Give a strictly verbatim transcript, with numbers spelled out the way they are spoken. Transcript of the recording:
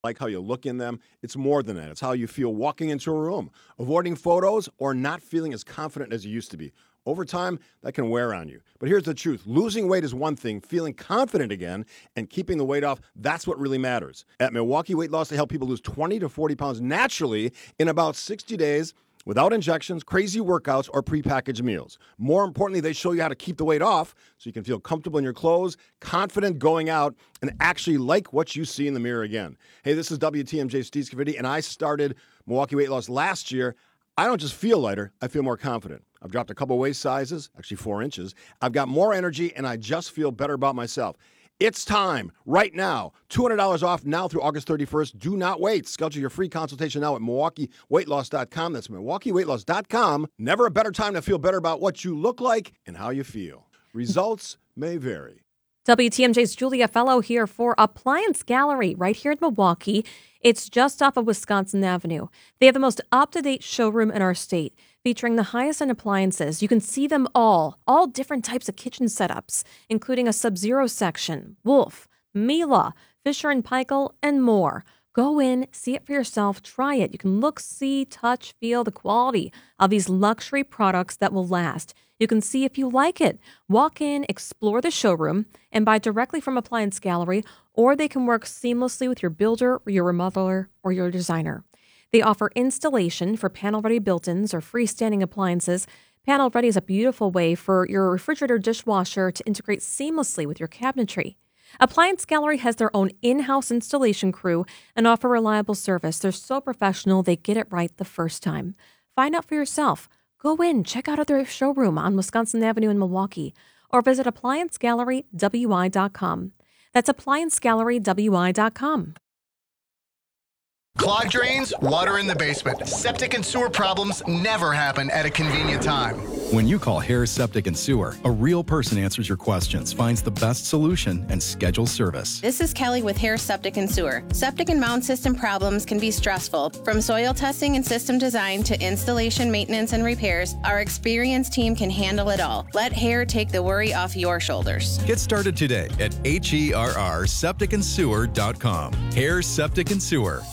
like how you look in them. It's more than that. It's how you feel walking into a room, avoiding photos, or not feeling as confident as you used to be. Over time, that can wear on you. But here's the truth. Losing weight is one thing. Feeling confident again and keeping the weight off, that's what really matters. At Milwaukee Weight Loss, they help people lose twenty to forty pounds naturally in about sixty days without injections, crazy workouts, or prepackaged meals. More importantly, they show you how to keep the weight off so you can feel comfortable in your clothes, confident going out, and actually like what you see in the mirror again. Hey, this is W T M J Steve Scavidi, and I started Milwaukee Weight Loss last year. I don't just feel lighter, I feel more confident. I've dropped a couple waist sizes, actually four inches. I've got more energy, and I just feel better about myself. It's time, right now. two hundred dollars off now through August thirty-first. Do not wait. Schedule your free consultation now at Milwaukee Weight Loss dot com. That's Milwaukee Weight Loss dot com. Never a better time to feel better about what you look like and how you feel. Results may vary. W T M J's Julia Fellow here for Appliance Gallery right here in Milwaukee. It's just off of Wisconsin Avenue. They have the most up-to-date showroom in our state, featuring the highest end appliances. You can see them all, all different types of kitchen setups, including a Sub-Zero section, Wolf, Miele, Fisher and Paykel, and more. Go in, see it for yourself, try it. You can look, see, touch, feel the quality of these luxury products that will last. You can see if you like it. Walk in, explore the showroom, and buy directly from Appliance Gallery, or they can work seamlessly with your builder, or your remodeler, or your designer. They offer installation for panel-ready built-ins or freestanding appliances. Panel-ready is a beautiful way for your refrigerator dishwasher to integrate seamlessly with your cabinetry. Appliance Gallery has their own in-house installation crew and offer reliable service. They're so professional, they get it right the first time. Find out for yourself. Go in, check out their showroom on Wisconsin Avenue in Milwaukee, or visit appliance gallery w i dot com. That's appliance gallery w i dot com. Clogged drains, water in the basement. Septic and sewer problems never happen at a convenient time. When you call Harris Septic and Sewer, a real person answers your questions, finds the best solution, and schedules service. This is Kelly with Harris Septic and Sewer. Septic and mound system problems can be stressful. From soil testing and system design to installation, maintenance, and repairs, our experienced team can handle it all. Let Hair take the worry off your shoulders. Get started today at H E R R septic and sewer dot com. Harris Septic and Sewer.